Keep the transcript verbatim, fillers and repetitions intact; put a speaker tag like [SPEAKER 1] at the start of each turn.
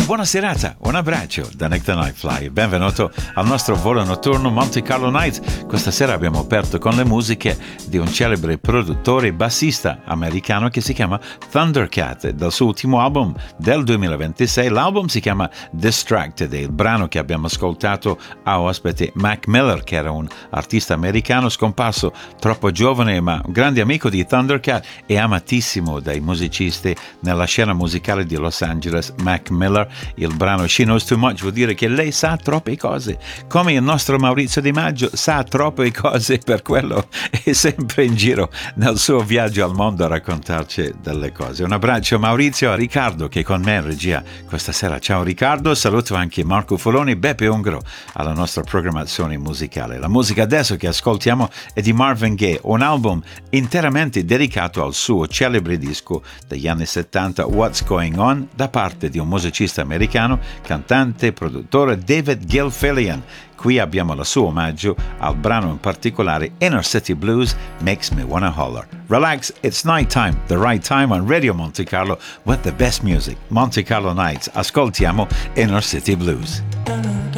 [SPEAKER 1] buona serata, un abbraccio da Nick the Nightfly. Benvenuto al nostro volo notturno Monte Carlo Nights. Questa sera abbiamo aperto con le musiche di un celebre produttore e bassista americano che si chiama Thundercat. Dal suo ultimo album del duemilaventisei, l'album si chiama Distracted e il brano che abbiamo ascoltato ha ospite Mac Miller, che era un artista americano scomparso troppo giovane, ma un grande amico di Thundercat e amatissimo dai musicisti nella scena musicale di Los Angeles. Mac Miller, il brano She Knows Too Much vuol dire che lei sa troppe cose, come il nostro Maurizio Di Maggio sa troppe cose, per quello è sempre in giro nel suo viaggio al mondo a raccontarci delle cose. Un abbraccio Maurizio, a Riccardo che è con me in regia questa sera. Ciao Riccardo, saluto anche Marco Foloni e Beppe Ungro alla nostra programmazione musicale. La musica adesso che ascoltiamo è di Marvin Gaye, un album interamente dedicato al suo celebre disco degli anni settanta What's Going On, da parte di un musicista americano, cantante e produttore David Gilfillian. Qui abbiamo il suo omaggio al brano in particolare Inner City Blues Makes Me Wanna Holler. Relax, it's night time, the right time on Radio Monte Carlo with the best music. Monte Carlo Nights, ascoltiamo Inner City Blues.